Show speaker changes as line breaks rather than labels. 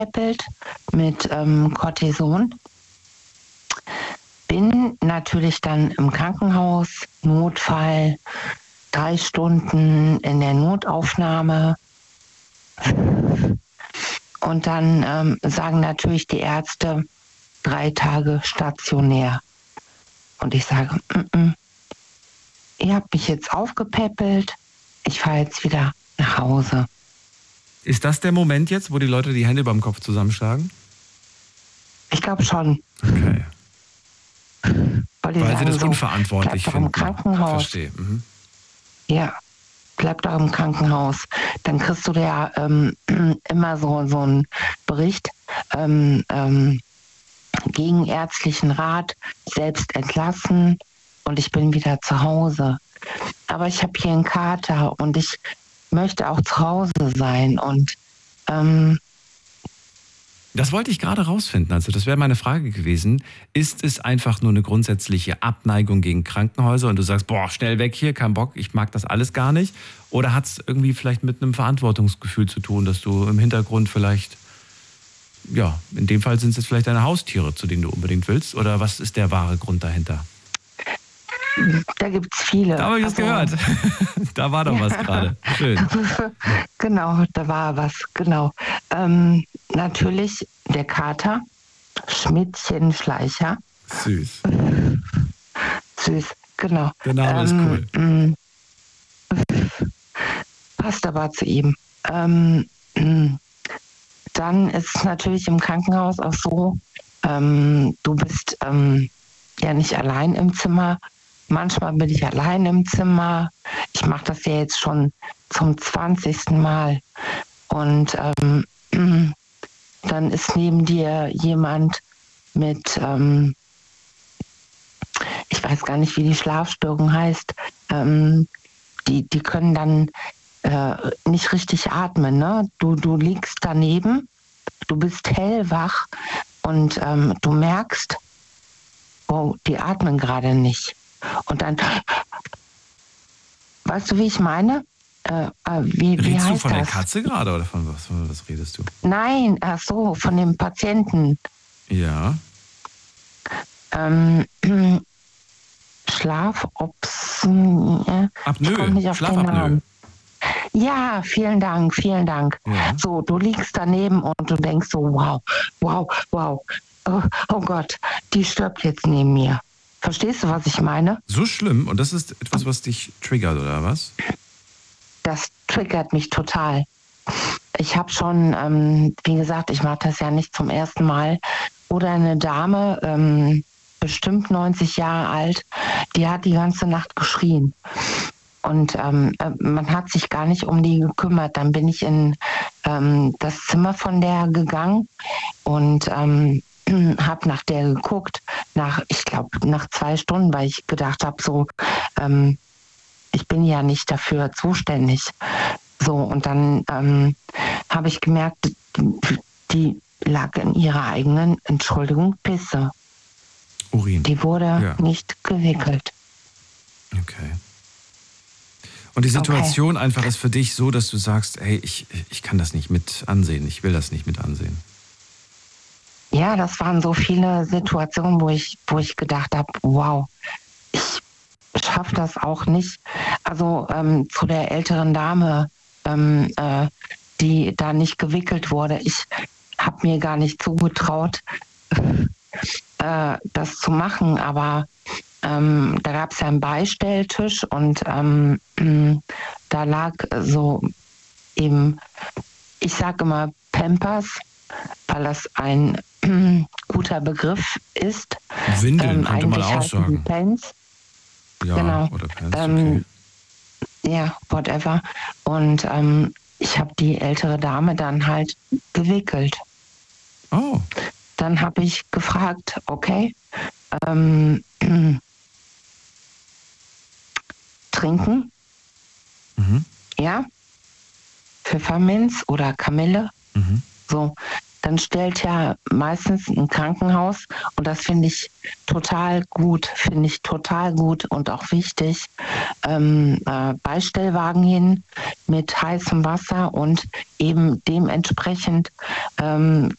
aufgepäppelt mit Cortison. Bin natürlich dann im Krankenhaus, Notfall, 3 Stunden in der Notaufnahme. Und dann sagen natürlich die Ärzte 3 Tage stationär. Und ich sage, ihr habt mich jetzt aufgepäppelt, ich fahre jetzt wieder nach Hause.
Ist das der Moment jetzt, wo die Leute die Hände beim Kopf zusammenschlagen?
Ich glaube schon.
Okay.
Weil
sie das
so,
unverantwortlich
bleib doch im
finden.
Krankenhaus.
Verstehe. Mhm.
Ja, bleib doch im Krankenhaus. Dann kriegst du ja immer so einen Bericht, gegen ärztlichen Rat, selbst entlassen und ich bin wieder zu Hause. Aber ich habe hier einen Kater und ich möchte auch zu Hause sein und
das wollte ich gerade rausfinden. Also das wäre meine Frage gewesen. Ist es einfach nur eine grundsätzliche Abneigung gegen Krankenhäuser und du sagst, boah, schnell weg hier, kein Bock, ich mag das alles gar nicht? Oder hat es irgendwie vielleicht mit einem Verantwortungsgefühl zu tun, dass du im Hintergrund vielleicht, ja, in dem Fall sind es jetzt vielleicht deine Haustiere, zu denen du unbedingt willst? Oder was ist der wahre Grund dahinter?
Da gibt es viele.
Da habe ich es gehört. Da war doch was gerade. Schön.
Genau, da war was, genau. Natürlich der Kater, Schmidtchen Schleicher.
Süß.
Süß, genau.
Der Name ist cool.
Passt aber zu ihm. Dann ist es natürlich im Krankenhaus auch so, du bist ja nicht allein im Zimmer. Manchmal bin ich allein im Zimmer. Ich mache das ja jetzt schon zum 20. Mal. Und dann ist neben dir jemand mit, ich weiß gar nicht, wie die Schlafstörung heißt, die können dann nicht richtig atmen. Ne? Du liegst daneben, du bist hellwach und du merkst, oh, die atmen gerade nicht. Und dann, weißt du, wie ich meine? Wie
Redest du
heißt
von
das?
der Katze gerade oder von was redest du?
Nein, ach so, von dem Patienten.
Ja.
Schlafapnoe.
Schlafapnoe.
Ja, vielen Dank, vielen Dank.
Ja.
So, du liegst daneben und du denkst so, wow. Oh Gott, die stirbt jetzt neben mir. Verstehst du, was ich meine?
So schlimm? Und das ist etwas, was dich triggert, oder was?
Das triggert mich total. Ich habe schon, wie gesagt, ich mache das ja nicht zum ersten Mal. Oder eine Dame, bestimmt 90 Jahre alt, die hat die ganze Nacht geschrien. Und man hat sich gar nicht um die gekümmert. Dann bin ich in das Zimmer von der gegangen und habe nach der geguckt, ich glaube, nach 2 Stunden, weil ich gedacht habe, so, ich bin ja nicht dafür zuständig. So, und dann habe ich gemerkt, die lag in ihrer eigenen, Entschuldigung, Pisse.
Urin.
Die wurde nicht gewickelt.
Okay. Und die Situation einfach ist für dich so, dass du sagst, hey, ich kann das nicht mit ansehen, ich will das nicht mit ansehen.
Ja, das waren so viele Situationen, wo ich gedacht habe, wow, ich schaffe das auch nicht. Also zu der älteren Dame, die da nicht gewickelt wurde, ich habe mir gar nicht zugetraut, das zu machen, aber da gab es ja einen Beistelltisch und da lag so eben, ich sage immer Pampers, weil das ein guter Begriff ist.
Windeln könnte man auch sagen.
Pants.
Ja,
genau.
Oder Pants, okay.
Ja, whatever. Und ich habe die ältere Dame dann halt gewickelt.
Oh.
Dann habe ich gefragt, okay, trinken?
Mhm.
Ja? Pfefferminz oder Kamille?
Mhm.
So, dann stellt ja meistens ein Krankenhaus, und das finde ich total gut und auch wichtig, Beistellwagen hin mit heißem Wasser und eben dementsprechend